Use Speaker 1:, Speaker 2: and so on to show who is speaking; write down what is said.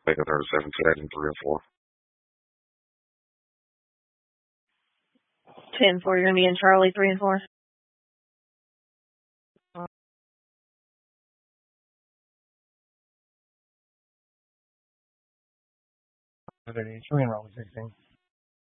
Speaker 1: take a 37 to that in 3 and 4.
Speaker 2: 10-4, you're going to be in Charlie, 3 and 4.
Speaker 3: Should we enroll with 16?